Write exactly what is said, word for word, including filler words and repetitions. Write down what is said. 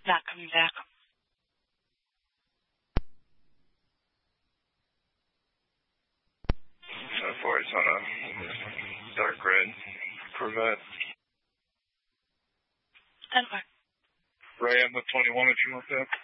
Not coming back. ten four, it's on a dark red Corvette. ten four. Ray, I'm with twenty-one if you want that.